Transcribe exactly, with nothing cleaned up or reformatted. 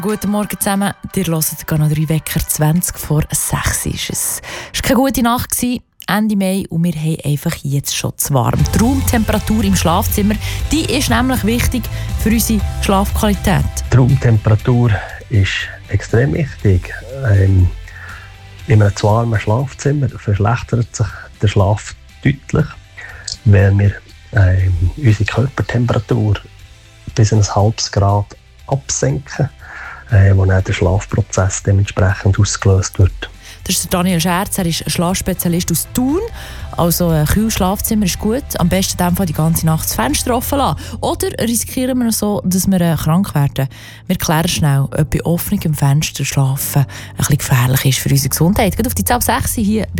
Guten Morgen zusammen. Ihr hört noch drei Wecker, zwanzig vor sechs ist es. Es war keine gute Nacht, Ende Mai, und wir haben einfach jetzt schon zu warm. Die Raumtemperatur im Schlafzimmer, die ist nämlich wichtig für unsere Schlafqualität. Die Raumtemperatur ist extrem wichtig. Ähm, in einem zu warmen Schlafzimmer verschlechtert sich der Schlaf deutlich, wenn wir ähm, unsere Körpertemperatur bis ein halbes Grad absenken, äh, wo dann der Schlafprozess dementsprechend ausgelöst wird. Das ist Daniel Scherz, er ist Schlafspezialist aus Thun. Also ein kühles Schlafzimmer ist gut. Am besten in dem Fall die ganze Nacht das Fenster offen lassen. Oder riskieren wir noch so, dass wir äh, krank werden. Wir klären schnell, ob bei offenem Fenster schlafen ein bisschen gefährlich ist für unsere Gesundheit. Geht auf die Zahl sechs hier